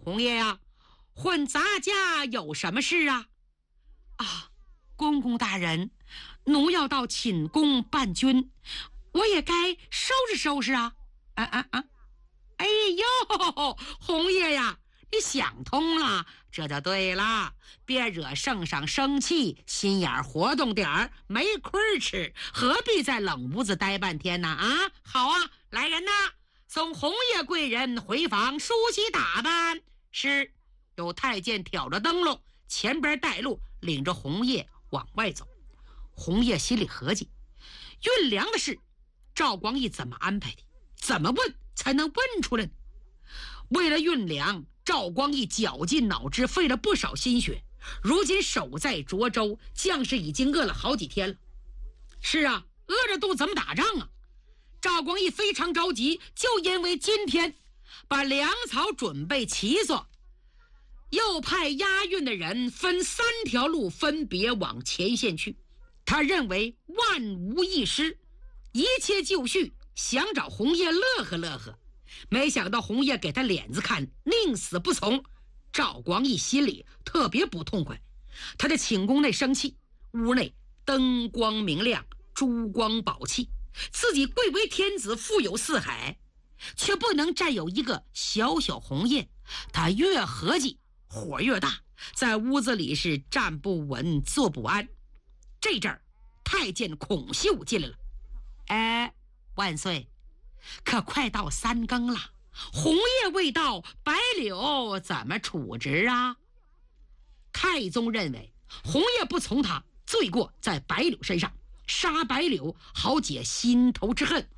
红叶呀，混咱家有什么事啊？啊，公公大人，奴要到寝宫伴君，我也该收拾收拾啊！哎呦，红叶呀，你想通了，这就对了。别惹圣上生气，心眼活动点儿，没亏吃，何必在冷屋子待半天呢？啊，好啊，来人呐，送红叶贵人回房梳洗打扮。是，有太监挑着灯笼，前边带路，领着红叶往外走。红叶心里合计，运粮的事，赵光义怎么安排的？怎么问才能问出来呢？为了运粮，赵光义绞尽脑汁，费了不少心血。如今守在涿州，将士已经饿了好几天了。是啊，饿着肚子怎么打仗啊？赵光义非常着急，就因为今天把粮草准备齐做，又派押运的人分3条路分别往前线去。他认为万无一失，一切就绪，想找红叶乐呵乐呵。没想到红叶给他脸子看，宁死不从。赵光义心里特别不痛快，他在寝宫内生气，屋内灯光明亮，珠光宝气，自己贵为天子，富有四海，却不能占有一个小小红叶。他越合计火越大，在屋子里是站不稳坐不安。这阵儿太监孔秀进来了。哎，万岁，可快到3更了，红叶未到，白柳怎么处置啊？太宗认为红叶不从他，罪过在白柳身上，杀白柳好解心头之恨。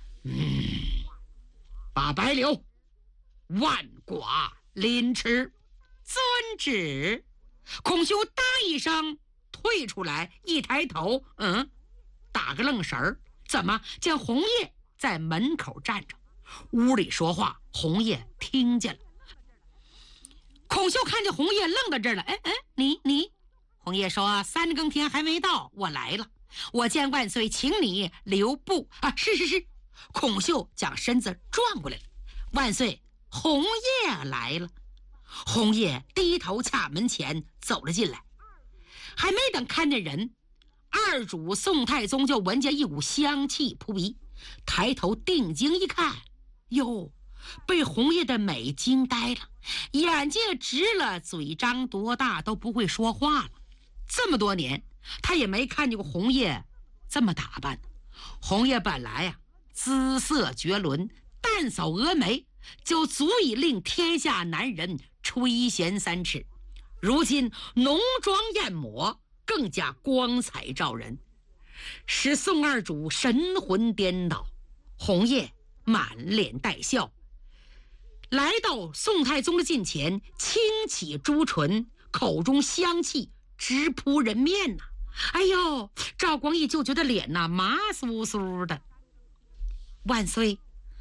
把白柳万寡凌迟。遵旨。孔秀答一声，退出来，一抬头，打个愣神儿，怎么见红叶在门口站着？屋里说话，红叶听见了。孔秀看见红叶愣到这儿了，你红叶说3更天还没到，我来了，我见万岁请你留步啊。是。孔秀将身子转过来了。万岁，红叶来了。红叶低头洽门前走了进来，还没等看见人，二主宋太宗就闻见一股香气扑鼻，抬头定睛一看，哟，被红叶的美惊呆了，眼睛直了，嘴张多大都不会说话了。这么多年他也没看见过红叶这么打扮。红叶本来姿色绝伦，淡扫蛾眉就足以令天下男人垂涎3尺，如今浓妆艳抹，更加光彩照人，使宋二主神魂颠倒。红叶满脸带笑，来到宋太宗的近前，轻启朱唇，口中香气直扑人面呐。哎呦，赵光义就觉得脸麻酥酥的。万岁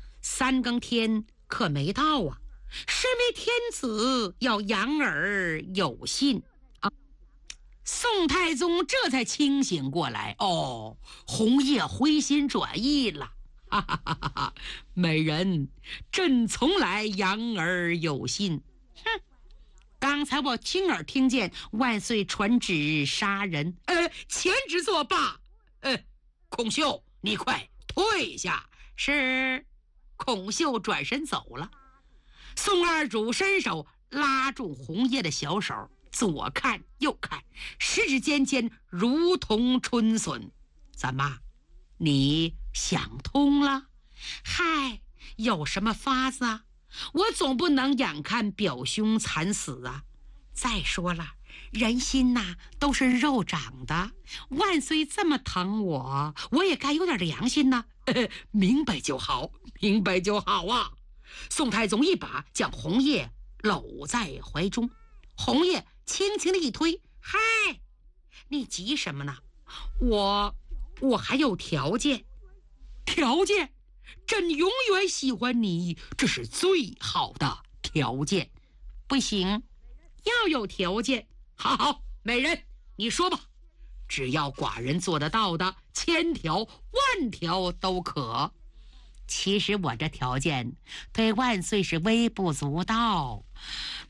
，3更天可没到啊，身为天子要养儿有信啊。宋太宗这才清醒过来，红叶回心转意了。哈哈哈哈，美人，朕从来养儿有信。刚才我亲耳听见万岁传旨杀人，前旨作罢。孔秀，你快退下。是。孔秀转身走了。宋二主伸手拉住红叶的小手，左看右看，十指尖尖如同春笋。怎么，你想通了？嗨，有什么法子啊？我总不能眼看表兄惨死啊。再说了，人心都是肉长的，万岁这么疼我，我也该有点良心呐。明白就好，明白就好啊。宋太宗一把将红叶搂在怀中，红叶轻轻的一推，嗨，你急什么呢？我还有条件。条件？朕永远喜欢你，这是最好的条件。不行，要有条件。好，美人，你说吧，只要寡人做得到的，1000条万条都可。其实我这条件对万岁是微不足道，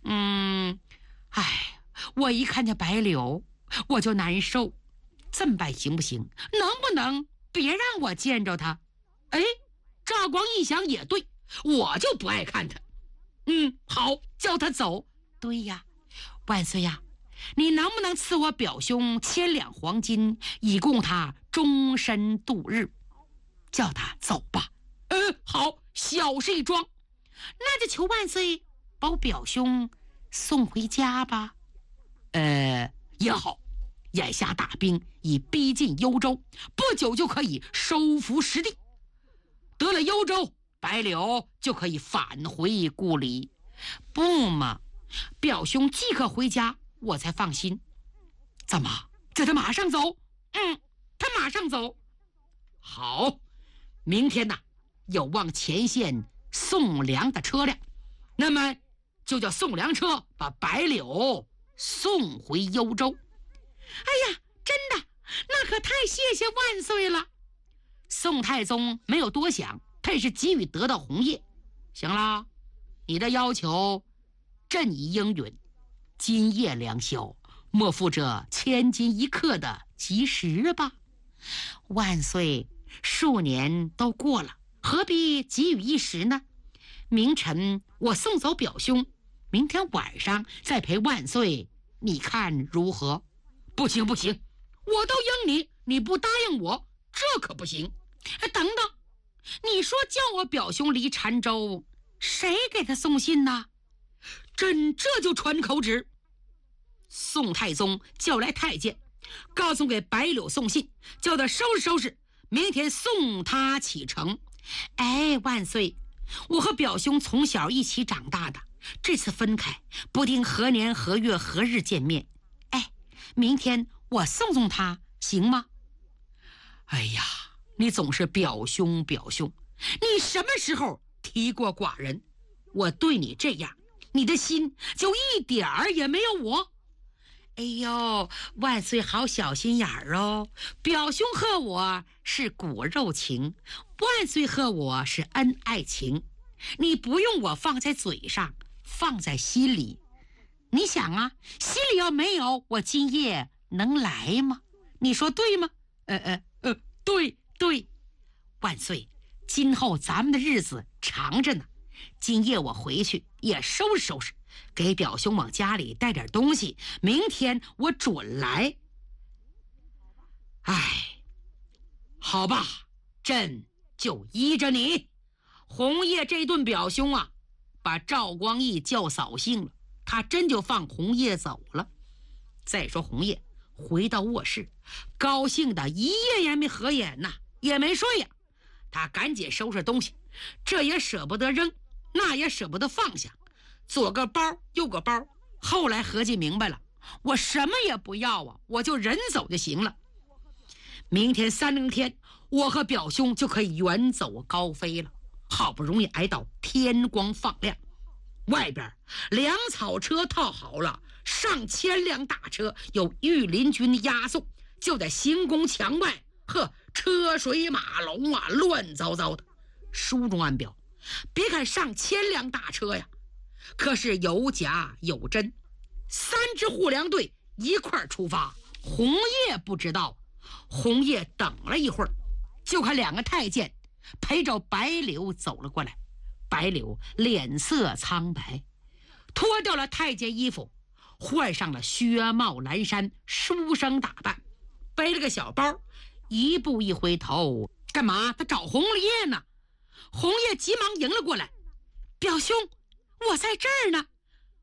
哎，我一看见白柳我就难受，这么办行不行？能不能别让我见着他？哎，赵光义想也对，我就不爱看他。好，叫他走。对呀，万岁呀，你能不能赐我表兄1000两黄金，以供他终身度日？叫他走吧。好，小事一桩，那就求万岁把我表兄送回家吧。也好，眼下大兵已逼近幽州，不久就可以收复失地。得了幽州，白柳就可以返回故里。不嘛，表兄即刻回家，我才放心。怎么，叫他马上走？他马上走。好，明天呢，有往前线送粮的车辆，那么就叫送粮车把白柳送回幽州。哎呀，真的，那可太谢谢万岁了。宋太宗没有多想，他也是急于得到红叶。行了，你的要求朕已应允，今夜良宵，莫负这千金1克的吉时吧。万岁，数年都过了，何必急于一时呢？明晨我送走表兄，明天晚上再陪万岁，你看如何？不行不行，我都应你，你不答应我，这可不行。等等，你说叫我表兄离澶州，谁给他送信呢？朕这就传口旨，宋太宗叫来太监，告诉给白柳送信，叫他收拾收拾，明天送他启程。哎，万岁，我和表兄从小一起长大的，这次分开，不定何年何月何日见面。哎，明天我送送他行吗？哎呀，你总是表兄表兄，你什么时候提过寡人？我对你这样，你的心就一点儿也没有我。哎呦，万岁好小心眼儿哦！表兄和我是骨肉情，万岁和我是恩爱情，你不用我放在嘴上，放在心里。你想啊，心里要没有，我今夜能来吗？你说对吗？对。万岁，今后咱们的日子长着呢，今夜我回去也收拾收拾，给表兄往家里带点东西，明天我准来。哎，好吧，朕就依着你。红叶这顿表兄啊，把赵光义叫扫兴了，他真就放红叶走了。再说红叶回到卧室，高兴的一夜也没合眼呐，也没睡呀。他赶紧收拾东西，这也舍不得扔，那也舍不得放下，左个包右个包。后来合计明白了，我什么也不要啊，我就人走就行了。明天3更天，我和表兄就可以远走高飞了。好不容易挨到天光放亮，外边粮草车套好了，上千辆大车有御林军押送，就在行宫墙外，车水马龙啊，乱糟糟的。书中暗表，别看上千辆大车呀，可是有假有真，3支护粮队一块出发。红叶不知道，红叶等了一会儿，就看2个太监陪着白柳走了过来。白柳脸色苍白，脱掉了太监衣服，换上了靴帽蓝衫，书生打扮，背了个小包，一步一回头，干嘛？他找红叶呢。红叶急忙迎了过来，表兄，我在这儿呢。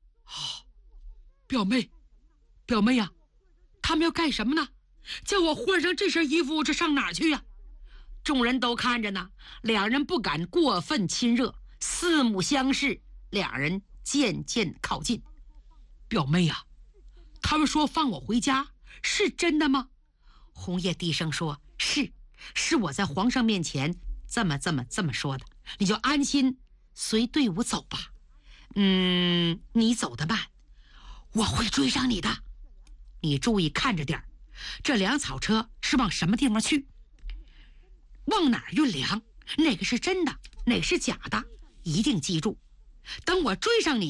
表妹呀，他们要干什么呢？叫我换上这身衣服，这上哪儿去呀？众人都看着呢，2人不敢过分亲热，四目相视，2人渐渐靠近。表妹呀，他们说放我回家，是真的吗？红叶低声说，是我在皇上面前这么说的，你就安心随队伍走吧。你走得慢，我会追上你的，你注意看着点，这粮草车是往什么地方去，往哪儿运粮，哪个是真的，哪个是假的，一定记住。等我追上你